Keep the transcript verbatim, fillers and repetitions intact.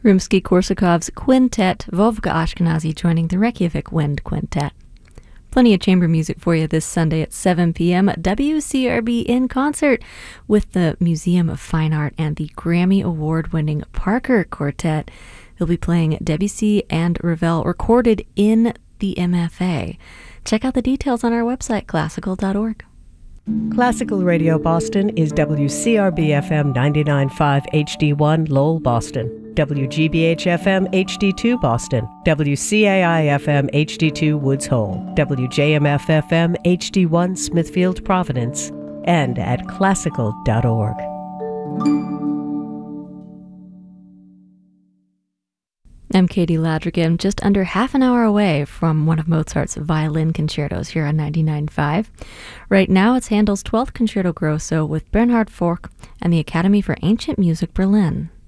Rimsky-Korsakov's quintet, Vovka Ashkenazi joining the Reykjavik Wind Quintet. Plenty of chamber music for you this Sunday at seven p.m. at W C R B in concert with the Museum of Fine Art and the Grammy Award-winning Parker Quartet. They'll be playing Debussy and Ravel recorded in the M F A. Check out the details on our website, classical dot org. Classical Radio Boston is W C R B F M ninety-nine point five H D one Lowell, Boston, W G B H F M H D two Boston, W C A I F M H D two Woods Hole, W J M F F M H D one Smithfield, Providence, and at classical dot org. I'm Katie Ladrigan, just under half an hour away from one of Mozart's violin concertos here on ninety-nine point five. Right now it's Handel's twelfth Concerto Grosso with Bernhard Forck and the Academy for Ancient Music Berlin.